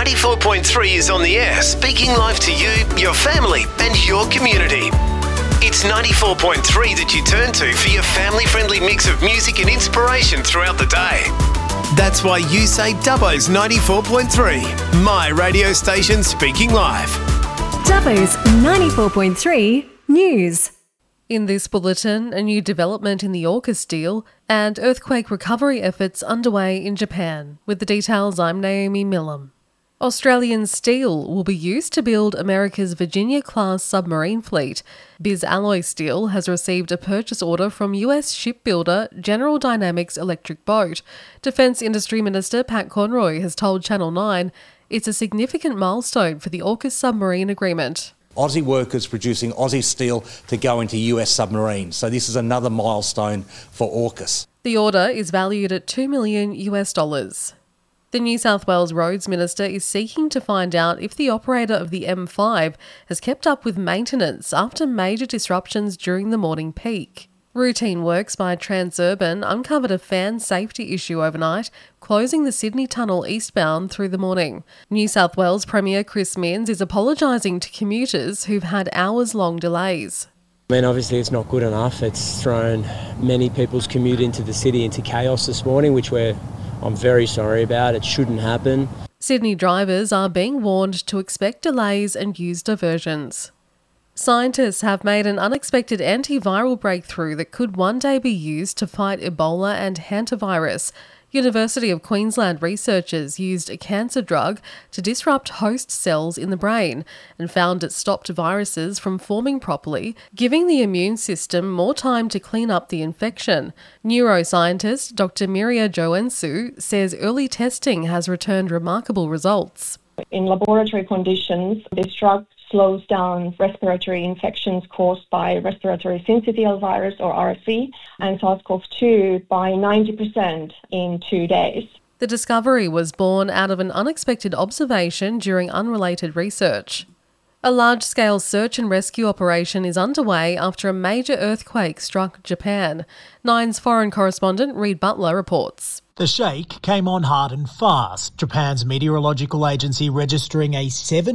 94.3 is on the air, speaking live to you, your family and your community. It's 94.3 that you turn to for your family-friendly mix of music and inspiration throughout the day. That's why you say Dubbo's 94.3, my radio station speaking live. Dubbo's 94.3 News. In this bulletin, a new development in the AUKUS deal and earthquake recovery efforts underway in Japan. With the details, I'm Naomi Millam. Australian steel will be used to build America's Virginia-class submarine fleet. Biz Alloy Steel has received a purchase order from US shipbuilder General Dynamics Electric Boat. Defence Industry Minister Pat Conroy has told Channel 9 it's a significant milestone for the AUKUS submarine agreement. Aussie workers producing Aussie steel to go into US submarines. So this is another milestone for AUKUS. The order is valued at $2 million. The New South Wales Roads Minister is seeking to find out if the operator of the M5 has kept up with maintenance after major disruptions during the morning peak. Routine works by Transurban uncovered a fan safety issue overnight, closing the Sydney Tunnel eastbound through the morning. New South Wales Premier Chris Minns is apologising to commuters who've had hours-long delays. I mean, obviously it's not good enough. It's thrown many people's commute into the city into chaos this morning, which I'm very sorry about. It shouldn't happen. Sydney drivers are being warned to expect delays and use diversions. Scientists have made an unexpected antiviral breakthrough that could one day be used to fight Ebola and hantavirus. University of Queensland researchers used a cancer drug to disrupt host cells in the brain and found it stopped viruses from forming properly, giving the immune system more time to clean up the infection. Neuroscientist Dr. Miria Joensuu says early testing has returned remarkable results. In laboratory conditions, this drug slows down respiratory infections caused by respiratory syncytial virus or RSV and SARS-CoV-2 by 90% in 2 days. The discovery was born out of an unexpected observation during unrelated research. A large-scale search and rescue operation is underway after a major earthquake struck Japan. Nine's foreign correspondent Reid Butler reports. The shake came on hard and fast, Japan's meteorological agency registering a 7